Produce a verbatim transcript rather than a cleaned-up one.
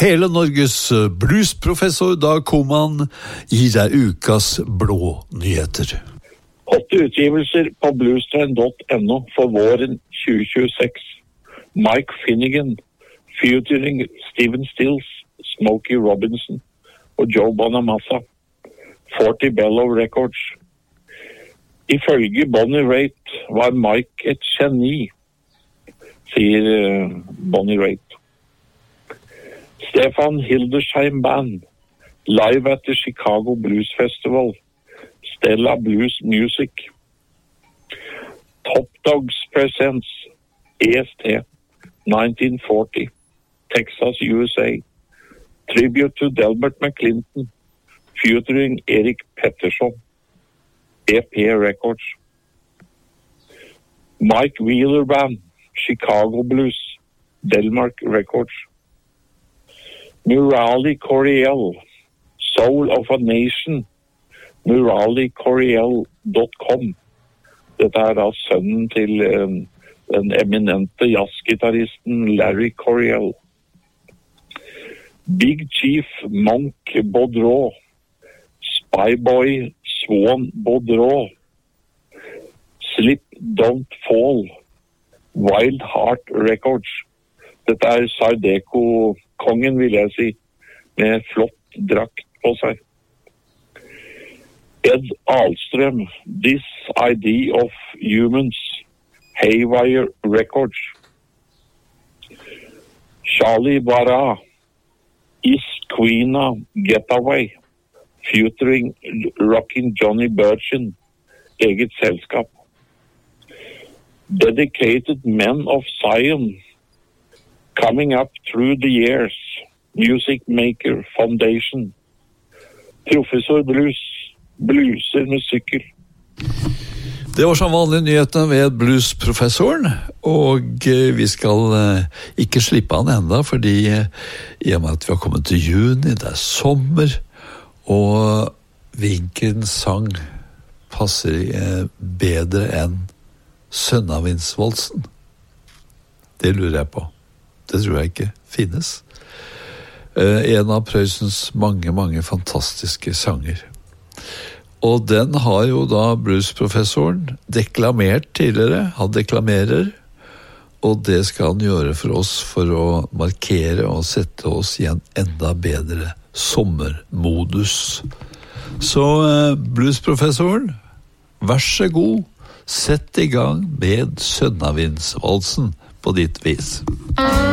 Hele Norges bluesprofessor Dag Koman gir deg ukas blå nyheter. Åtte utgivelser på bluestrand punktum no for våren tjue tjueseks. Mike Finnegan, featuring Steven Stills, Smokey Robinson og Joe Bonamassa. Forty Bellow Records. Ifølge Bonnie Raitt var Mike et geni, sier uh, Bonnie Raitt. Stefan Hildesheim Band, live at the Chicago Blues Festival. Stella Blues Music. Top Dogs presents E S T nineteen forty, Texas, U S A. Tribute to Delbert McClinton, featuring Erik Pettersson. E P Records. Mike Wheeler Band, Chicago Blues, Delmark Records. Murali Coriel, Soul of a Nation, murali coriel punktum com. Dette er da sønnen til um, den eminente jazzgitarristen Larry Coriel. Big Chief Monk Baudreau, Spyboy Swan Baudreau, Slip Don't Fall, Wild Heart Records. Dette er Sardeco-kongen, vil jeg si, med flott drakt på seg. Ed Ahlstrøm, This Idea of Humans, Haywire Records. Charlie Barra, Is Queena Getaway, featuring Rockin' Johnny Burchin, eget selskap. Dedicated Men of Zion, Coming Up Through the Years, Music Maker Foundation. Professor Blues, blueser med sykkel. Det var som vanlig nyhetene ved bluesprofessoren, og vi skal ikke slippe han enda, fordi i og med at vi har kommet til juni, det er sommer, og hvilken sang passer bedre enn Sønnavindsvalsen? Det lurer jeg på. Det tror jeg ikke finnes. En av Prøysens mange, mange fantastiske sanger. Og den har jo da bluesprofessoren deklamert tidligere. Han deklamerer, og det skal han gjøre for oss for å markere og sette oss i en enda bedre sommermodus. Så bluesprofessoren, vær så god, sett i gang med Sønnavindsvalsen på ditt vis.